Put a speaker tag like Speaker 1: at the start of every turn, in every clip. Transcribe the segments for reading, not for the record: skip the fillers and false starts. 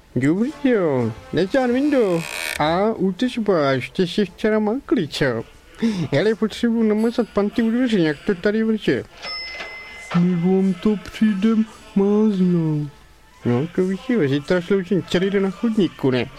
Speaker 1: Dobrý jo, Nathan Window. A útržba, ještě si včera makli, čo? Hele, potřebuji namazat panty u dveře, jak to tady vrže. My vám to přijdem máznout. No, to víš jo, zítra sloužím celý den na chodníku, ne?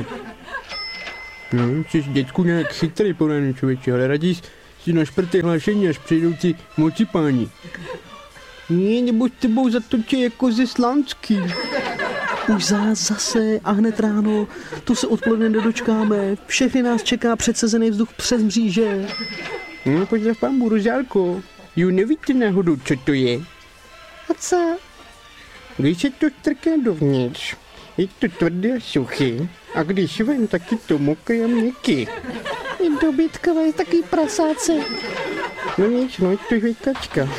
Speaker 1: No, jsi děcku nějak chytrý po ránu, člověče, ale raději si na šprté hlášení, až přijdou ti moci páni. Ne, nebo s tebou zatočí jako ze Slánský.
Speaker 2: Už zase a hned ráno, tu se odpoledne nedočkáme, všechny nás čeká předsezený vzduch přes mříže.
Speaker 1: No, pozdrav pán Rozálko, jo, nevíte náhodou, co to je?
Speaker 2: A co?
Speaker 1: Když se to strká dovnitř, je to tvrdé a suchý, a když ven, tak je to mokrý a měkký.
Speaker 2: Je dobytkové, takový prasáce.
Speaker 1: No nic, no je to žvejkačka.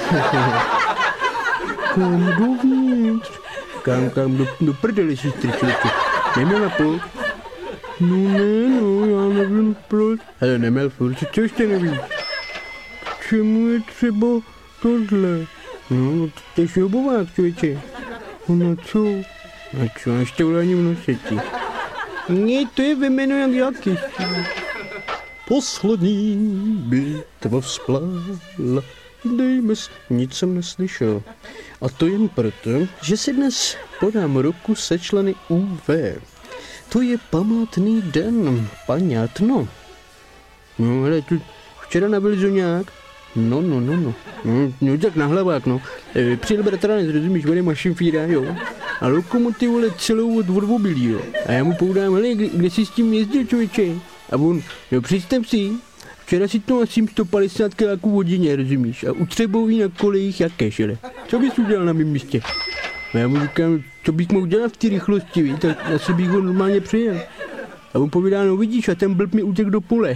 Speaker 1: Kam dovnitř? Kam, do prdele, sestry, člověče. Neměla půl? No ne, no, já nevím proč. Hele, neměl furt, co ještě nevíš? Čemu je třeba tohle? No, to je šroubovák, člověče. No co? A co, ještě ulání v noseti? Ne, to je vymeno jak jaký. Poslední bitva vzplála. Dejme s, nic jsem neslyšel. A to jen proto, že si dnes podám ruku se členy UV. To je památný den, paňátno. No, hele, tu včera nabil nějak. No. No, tak na hlavák, no. Přijel bratranec, rozumíš, vede mašinfíra, jo. A lokomotivu let celou od odvobilí, jo. A já mu poudám, hele, kde jsi s tím jezdil, člověče? A on, no představ si, včera si to asi 150 kiláků v hodině, rozumíš? A utřeboví na kolejích jakéž, hele. Co bys udělal na mém místě? A já mu říkám, co bych mohl dělat v té rychlosti, víš? Tak asi bych ho normálně přejel. A on povídá, no vidíš, a ten blb mi utek do pole.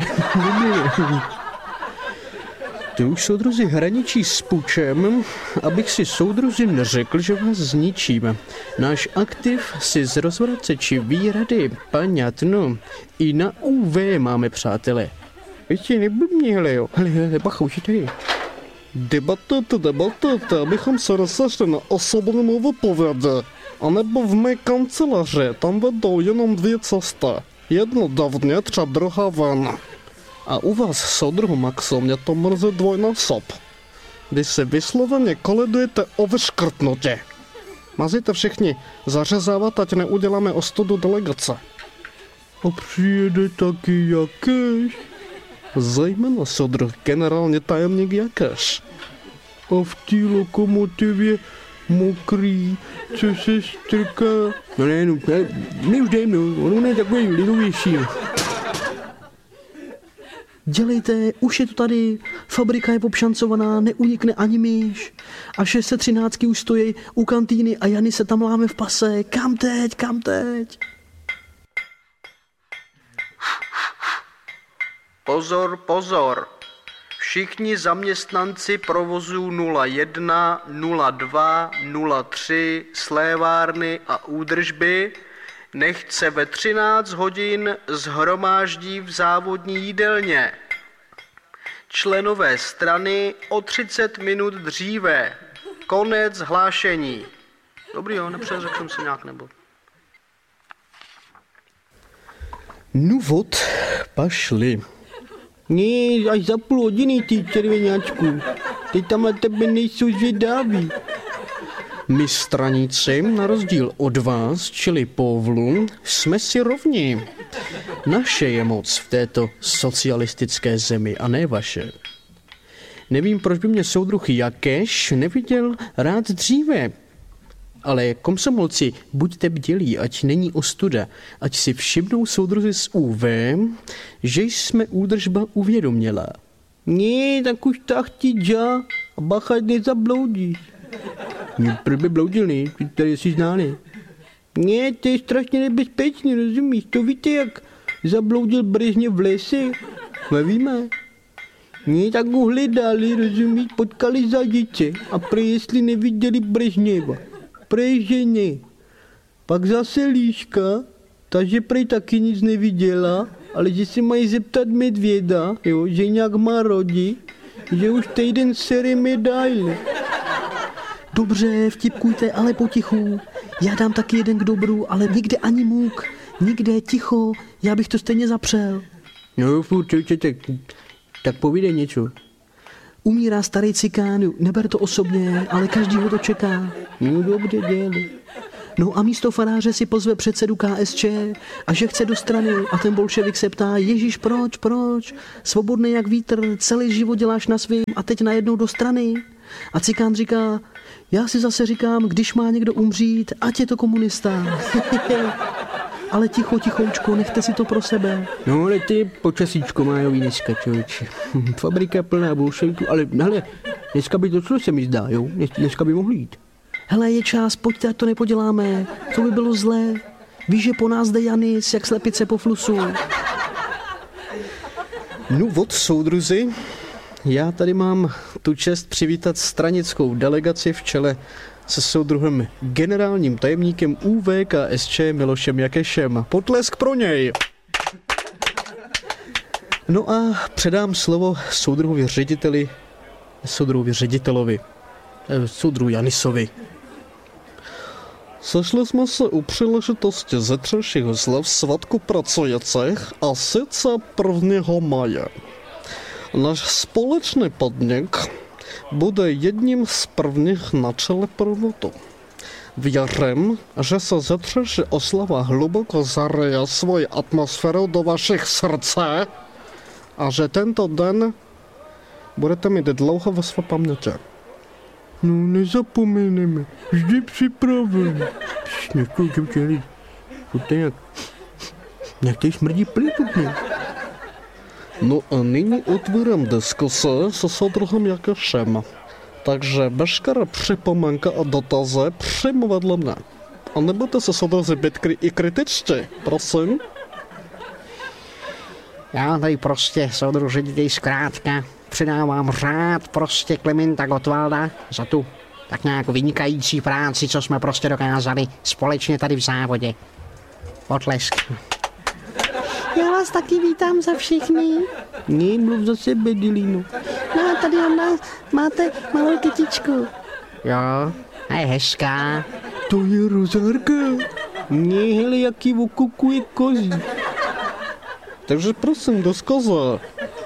Speaker 1: To už soudruzi hraničí s pučem, abych si soudruzi neřekl, že vás zničím. Náš aktiv si z rozvraceči výrady, paňatno, i na UV máme, přátelé. Ještě neblbni, hele jo, hele, bacha, už je tady.
Speaker 3: Debatujte, abychom se rozešli na osobní vypovědi. A nebo v mé kanceláři, tam vedou jenom dvě cesty. Jedna dovnitř a druhá ven. A u vás, soudruhu Maxo, mě to mrzí dvojnásob. Když se vysloveně kolidujete o vyškrtnutí. Mazíte všichni zařezávat, ať neuděláme ostudu delegace.
Speaker 1: A přijede taky Jakeš?
Speaker 3: Zejména soudruh generální tajemník Jakeš.
Speaker 1: A v té lokomotivě mokrý, co se strká. No ne, my už jdeme, no, ono je takový lidovější.
Speaker 2: Dělejte, už je to tady, fabrika je obšancovaná, neunikne ani myš. A 613 už stojí u kantýny a Jany se tam láme v pase. Kam teď?
Speaker 4: Pozor. Všichni zaměstnanci provozu 01, 02, 03, slévárny a údržby nechť se ve 13 hodin shromáždí v závodní jídelně. Členové strany o 30 minut dříve. Konec hlášení. Dobrý jo, nepřeřekl jsem se nějak nebo.
Speaker 1: No vod, pašli. Ne, až za půl hodiny, ty červeňáčku. Teď tam na tebe nejsou zvědaví. My straníci, na rozdíl od vás, čili povlu, jsme si rovni. Naše je moc v této socialistické zemi a ne vaše. Nevím, proč by mě soudruh Jakeš neviděl rád dříve. Ale komsomolci, buďte bdělí, ať není ostuda, ať si všimnou soudruzi z UV, že jsme údržba uvědoměla. Ne, tak už tak ti dža, a bacha, nezabloudíš. Proč by bloudil, ne? Tady jsi ználi. Ne, to je strašně nebezpečný, rozumíš? To víte, jak zabloudil Brežněv v lese? Nevíme. Ne, tak ho hledali, rozumíš? Potkali zadice a prej jestli neviděli Brežněva. Prej, že ne. Pak zase Líška, takže prej taky nic neviděla, ale že se mají zeptat medvěda, jo, že nějak má rodi, že už týden sere medaile.
Speaker 2: Dobře, vtipkujte, ale potichu. Já dám taky jeden k dobru, ale nikde ani muk. Nikde, ticho, já bych to stejně zapřel.
Speaker 1: No, furt, tak povídej něco.
Speaker 2: Umírá starý cikán, neber to osobně, ale každý ho to čeká.
Speaker 1: No, dobře, dělej.
Speaker 2: No a místo faráře si pozve předsedu KSČ a že chce do strany a ten bolševik se ptá, Ježíš, proč? Svobodný jak vítr, celý život děláš na svým a teď najednou do strany. A cikán říká, já si zase říkám, když má někdo umřít, ať je to komunista. Ale tichoučko, nechte si to pro sebe.
Speaker 1: No, ale ty počasíčko májový dneska, člověče. Fabrika plná bolševiků, ale hele, dneska by to šlo, se mi zdá, jo? Dneska by mohli jít.
Speaker 2: Hele, je čas, pojďte, ať to nepoděláme. To by bylo zlé. Víš, že po nás jde Janis, jak slepice po flusu.
Speaker 1: No od soudruzi, já tady mám tu čest přivítat stranickou delegaci v čele se soudruhem generálním tajemníkem UVKSČ Milošem Jakešem. Potlesk pro něj! No a předám slovo soudruhu soudruhu Janisovi.
Speaker 3: Sešli jsme se u příležitosti zítřejšího slav svatku pracujících a sice 1. maje. Náš společný podnik bude jedním z prvních na čele průvodu. Věřím, že se zítřejší oslava hluboko zaryje svoji atmosféru do vašich srdce a že tento den budete mít dlouho ve své paměti.
Speaker 1: No, nezapomeneme. Vždy připraven. Jak tady smrdí plyn.
Speaker 3: No a nyní otvírám diskuse se soudruhem Jakešem. Takže veškeré připomínky a dotazy přímo vedle mne. A nebudete se soudruzi být i kritičtí, prosím.
Speaker 5: Já tady prostě, soudruži, zkrátka předávám řád prostě Klementa Gottwalda za tu tak nějak vynikající práci, co jsme prostě dokázali společně tady v závodě. Potlesk.
Speaker 2: Já vás taky vítám za všechny.
Speaker 1: Mluv za sebe, Dilino.
Speaker 2: No a tady máte malou kytičku.
Speaker 5: Jo, a je hezká.
Speaker 1: To je rozárka. Hele, jaký okukuje kozí.
Speaker 3: Takže prosím, diskuze.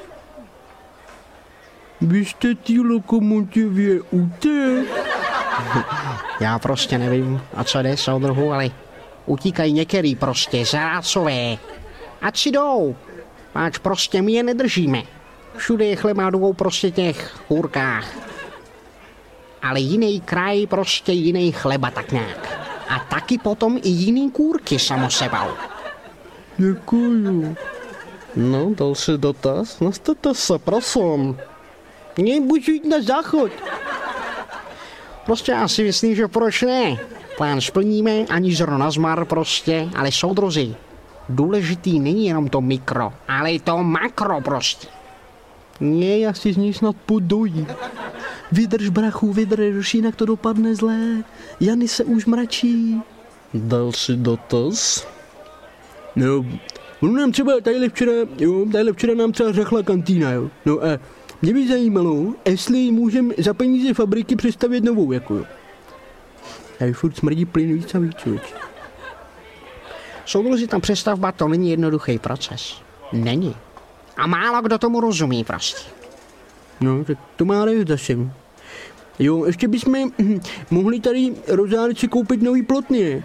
Speaker 1: Vy jste tí lokomotivě utek.
Speaker 5: Já prostě nevím, o co jde, soudruhu, ale utíkají některý prostě zrácové. Ať si jdou, páč prostě my je nedržíme. Všude je chleba jdou prostě těch kůrkách. Ale jiný kraj, prostě jiný chleba tak nějak. A taky potom i jiný kůrky samo sebou.
Speaker 1: Děkuju.
Speaker 3: No, další dotaz. Nastavte se, prosím.
Speaker 1: Nemůžu jít na záchod.
Speaker 5: Prostě já si myslím, že proč ne? Plán splníme, ani zrno na zmar prostě, ale soudruzi, důležitý není jenom to mikro, ale i to makro prostě.
Speaker 1: Ne, já si z ní snad podojí.
Speaker 2: Vydrž, brachu, vydrž, jinak to dopadne zlé. Jany se už mračí.
Speaker 3: Další dotaz.
Speaker 1: No, nám třeba tadyhle včera nám třeba řechla kantýna, jo. No a mě by zajímalo, jestli můžeme za peníze fabriky přestavět novou, jako jo. A furt smrdí plyn víc a víc, člověč.
Speaker 5: Soudruzi, ta přestavba to není jednoduchý proces. Není. A málo kdo tomu rozumí prostě.
Speaker 1: No, tak to má zase. Jo, ještě bychom mohli tady rozárci koupit nový plotny.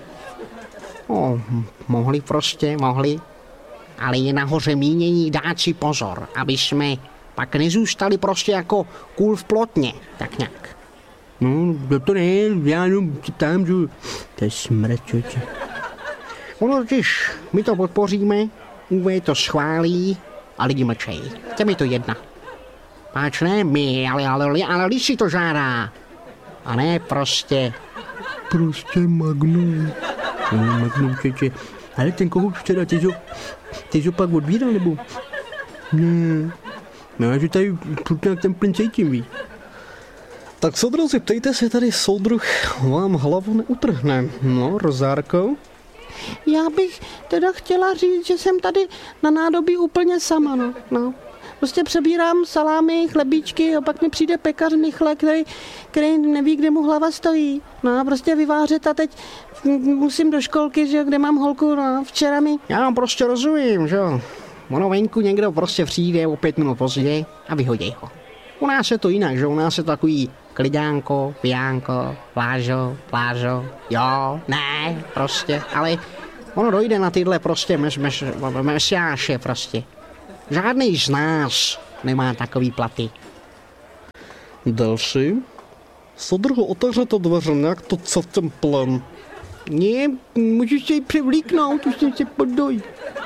Speaker 5: Mohli. Ale je nahoře mínění dát si pozor, aby jsme pak nezůstali prostě jako kůl v plotně, tak nějak.
Speaker 1: No, to ne, já jenom ptám, že to je smrad, člověče.
Speaker 5: Ono totiž, my to podpoříme, UV to schválí a lidi mlčejí. To mi to jedna. Páč ne my, ale lidi si to žádá. A ne prostě.
Speaker 1: Prostě Magnum. No, Magnum, člověče. Ale ten kohout včera, ty jsi pak odbíral, nebo? Ne. No, že tady furt nějak ten plyn cítím, víš.
Speaker 3: Tak soudruzi, ptejte se, tady soudruh vám hlavu neutrhne. No, Rozárko?
Speaker 2: Já bych teda chtěla říct, že jsem tady na nádobí úplně sama, no. Prostě přebírám salámy, chlebíčky a pak mi přijde pekař Michle, který neví, kde mu hlava stojí. No a prostě vyvářet a teď musím do školky, že kde mám holku, no včera mi...
Speaker 5: Já vám prostě rozumím, že jo. Ono venku někdo prostě přijde o 5 minut později a vyhodí ho. U nás je to jinak, že u nás je to takový klidánko, pijánko, plážo, jo, ne, prostě, ale ono dojde na tyhle prostě mesiáše prostě. Žádný z nás nemá takový platy.
Speaker 3: Další. Soudruhu, otevřete dveře, nějak to cítím plyn.
Speaker 1: Ne, můžeš se jí převlíknout, už jsem se podoj.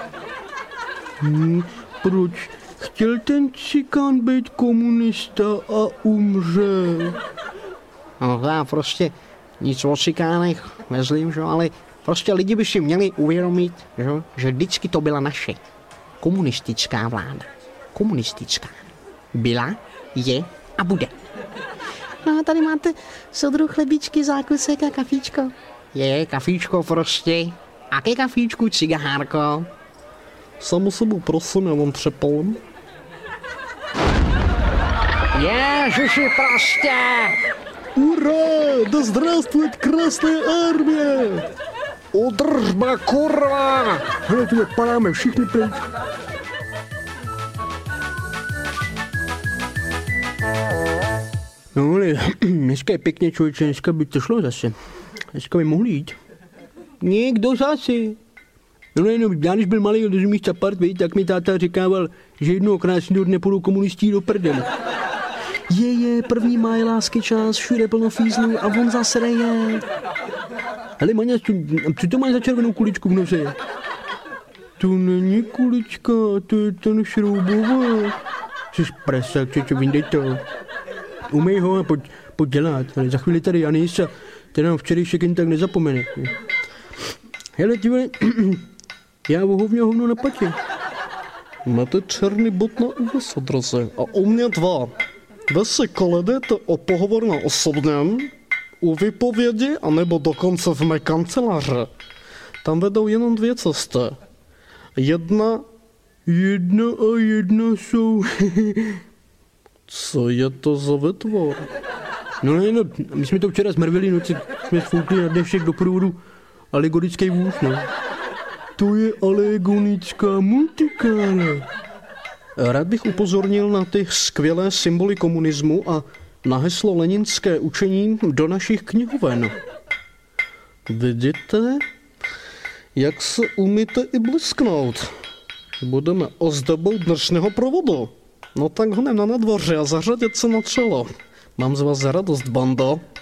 Speaker 1: Proč? Chtěl ten cikán být komunista a umřel.
Speaker 5: No já prostě nic o cikánech nezlím, že? Ale prostě lidi by si měli uvědomit, že vždycky to byla naše komunistická vláda. Komunistická. Byla, je a bude.
Speaker 2: No a tady máte soudruh chlebíčky, zákusek a kafíčko.
Speaker 5: Je kafíčko prostě. A ke kafíčku cigárko.
Speaker 3: Samu sebou prosím, já vám přepalím.
Speaker 5: Ježiši prostě!
Speaker 3: Ura, да здравствует Красная Армия!
Speaker 5: Udržba, kurva!
Speaker 1: Hele, tu padáme všichni pryč. No ale dneska je pěkně, člověče, dneska by to šlo zase. Dneska by mohli jít. Ne, kdo zase? No jenom, já když byl malý, rozumíš, Capart, tak mi táta říkával, že jednoho krásného dne půjdou komunistí do prdele.
Speaker 2: Je, 1. máj, lásky čas, všude plno fízlů a on zase reje.
Speaker 1: Hele, Maňa, co to máš za červenou kuličku v nose? To není kulička, to je ten šroubovák. Jsi prasa, čo vyndej to. Umej ho a pojď dělat, ale za chvíli tady Janis a ten nám včerejšek jen tak nezapomene. Hele, ty vole, já hovno na patě.
Speaker 3: Máte černý bod na úvaz odraze a u mě 2. Vy si koledete o pohovor na osobním, u vypovědi, anebo dokonce v mé kanceláře. Tam vedou jenom 2 cesty. Jedna
Speaker 1: jsou.
Speaker 3: Co je to za vytvor?
Speaker 1: No, my jsme to včera zmrvili, noci jsme sfoukli na dnešek do průvodu alegorický vůz, no. To je alegonická multikála.
Speaker 3: Rád bych upozornil na ty skvělé symboly komunismu a na heslo leninské učení do našich knihoven. Vidíte, jak se umíte i blesknout. Budeme ozdobou dnešního provodu. No tak honem na nadvoře a zařadit se na čelo. Mám z vás radost, bando.